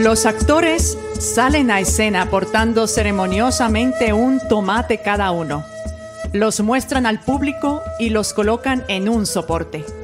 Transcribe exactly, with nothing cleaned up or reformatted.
Los actores salen a escena portando ceremoniosamente un tomate cada uno. Los muestran al público y los colocan en un soporte.